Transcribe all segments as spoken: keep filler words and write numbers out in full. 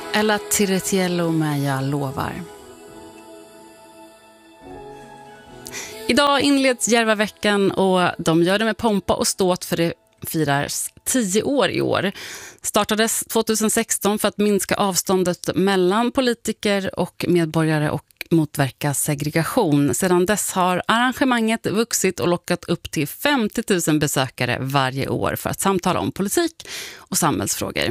Ella Tiretiello med Jag lovar. Idag inleds Järvaveckan och de gör det med pompa och ståt för det firas tio år i år. Startades tjugohundrasexton för att minska avståndet mellan politiker och medborgare och motverka segregation. Sedan dess har arrangemanget vuxit och lockat upp till femtio tusen besökare varje år för att samtala om politik och samhällsfrågor.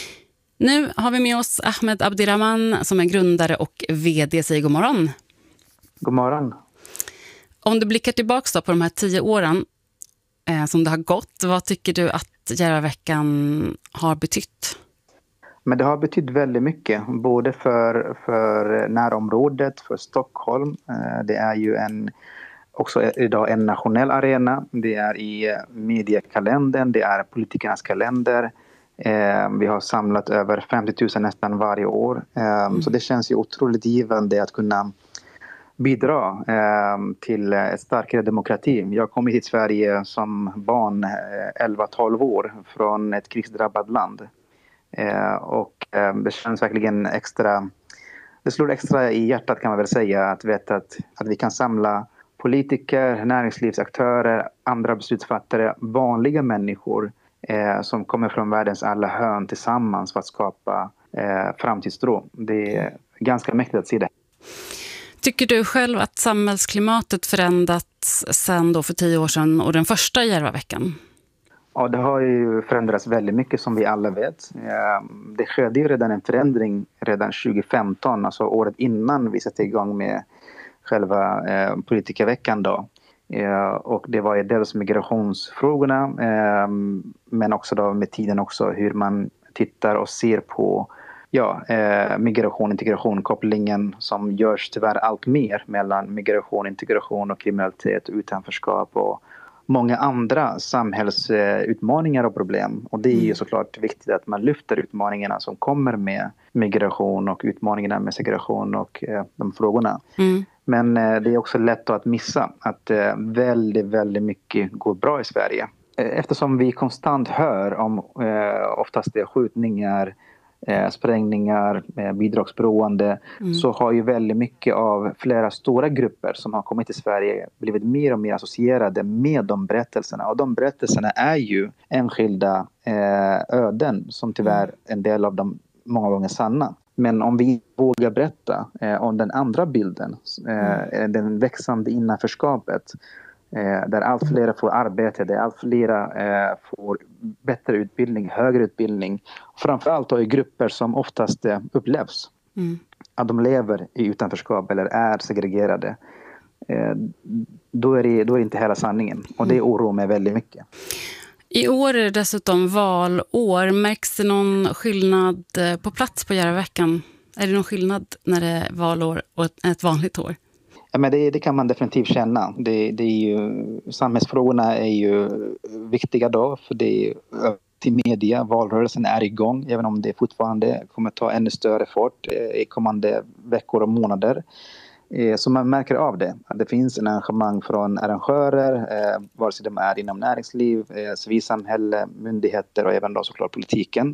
Nu har vi med oss Ahmed Abdirahman som är grundare och vd. Säg god morgon. God morgon. Om du blickar tillbaka på de här tio åren eh, som det har gått, vad tycker du att Järvaveckan har betytt? Men det har betytt väldigt mycket, både för, för närområdet, för Stockholm. Eh, det är ju en, också idag en nationell arena. Det är i mediekalendern, det är politikernas kalender. Eh, vi har samlat över femtio tusen nästan varje år. Eh, mm. Så det känns ju otroligt givande att kunna bidra eh, till ett starkare demokrati. Jag kom hit till Sverige som barn, eh, elva tolv år, från ett krigsdrabbat land. Eh, och eh, det känns verkligen extra, det slår extra i hjärtat kan man väl säga, att veta att, att vi kan samla politiker, näringslivsaktörer, andra beslutsfattare, vanliga människor eh, som kommer från världens alla hörn tillsammans för att skapa eh, framtidstro. Det är ganska mäktigt att se det. Tycker du själv att samhällsklimatet förändrats sedan då för tio år sedan och den första Järvaveckan? Ja, det har ju förändrats väldigt mycket som vi alla vet. Det skedde ju redan en förändring redan tjugo femton, alltså året innan vi satte igång med själva eh, politikerveckan då. Eh, och det var ju dels migrationsfrågorna, eh, men också då med tiden också hur man tittar och ser på ja, eh, migration, integration, kopplingen som görs tyvärr allt mer mellan migration, integration och kriminalitet, utanförskap och många andra samhällsutmaningar och problem. Och det är ju såklart viktigt att man lyfter utmaningarna som kommer med migration och utmaningarna med segregation och eh, de frågorna. Mm. Men eh, det är också lätt att missa att eh, väldigt, väldigt mycket går bra i Sverige. Eftersom vi konstant hör om eh, oftast det skjutningar, Eh, sprängningar, eh, bidragsberoende, mm. så har ju väldigt mycket av flera stora grupper som har kommit till Sverige blivit mer och mer associerade med de berättelserna. Och de berättelserna är ju enskilda eh, öden som tyvärr en del av dem många gånger sanna. Men om vi vågar berätta eh, om den andra bilden, eh, mm. den växande innanförskapet, Eh, där allt fler får arbete, där allt fler eh, får bättre utbildning, högre utbildning. Framförallt då i grupper som oftast eh, upplevs mm. att de lever i utanförskap eller är segregerade. Eh, då, är det, då är det inte hela sanningen. Och det oroar mig väldigt mycket. I år är det dessutom valår. Märks det någon skillnad på plats på Järvaveckan? Är det någon skillnad när det är valår och ett vanligt år? Ja, men det, det kan man definitivt känna. Det, det är ju, samhällsfrågorna är ju viktiga då, för det är till media. Valrörelsen är igång, även om det fortfarande kommer ta ännu större fart i kommande veckor och månader. Så man märker av det. Att det finns en engagemang från arrangörer, vare sig de är inom näringsliv, civilsamhälle, myndigheter och även då såklart politiken.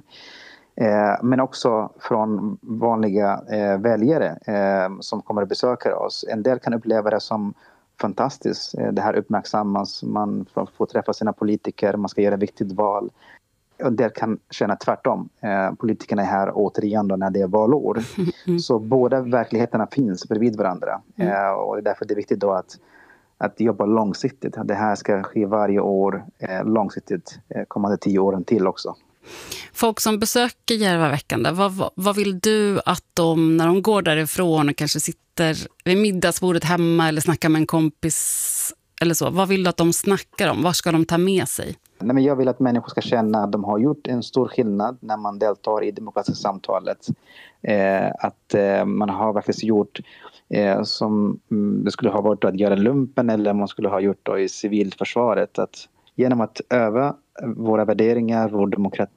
Eh, men också från vanliga eh, väljare eh, som kommer att besöka oss. En del kan uppleva det som fantastiskt. Eh, det här uppmärksammas, man får, får träffa sina politiker, man ska göra ett viktigt val. Och en del kan känna tvärtom. Eh, politikerna är här återigen då när det är valår. Mm. Så båda verkligheterna finns bredvid varandra. Mm. Eh, och det är därför det är viktigt då att, att jobba långsiktigt. Det här ska ske varje år, eh, långsiktigt, eh, kommande tio åren till också. Folk som besöker Järvaveckan, vad, vad, vad vill du att de, när de går därifrån och kanske sitter vid middagsbordet hemma eller snackar med en kompis eller så, vad vill du att de snackar om? Vad ska de ta med sig? Nej, men jag vill att människor ska känna att de har gjort en stor skillnad när man deltar i demokratiska samtalet. Eh, att eh, man har faktiskt gjort eh, som mm, det skulle ha varit att göra lumpen eller man skulle ha gjort då i civilförsvaret. Att genom att öva våra värderingar, vår demokrati,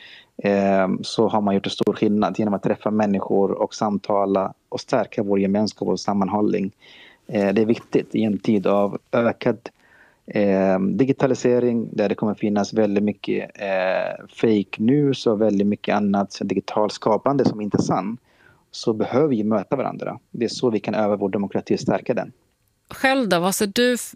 eh, så har man gjort en stor skillnad genom att träffa människor och samtala och stärka vår gemenskap och sammanhållning. Eh, det är viktigt i en tid av ökad eh, digitalisering där det kommer finnas väldigt mycket eh, fake news och väldigt mycket annat digitalt skapande som inte är sant, så behöver vi möta varandra. Det är så vi kan öva vår demokrati och stärka den. Själv då, vad ser du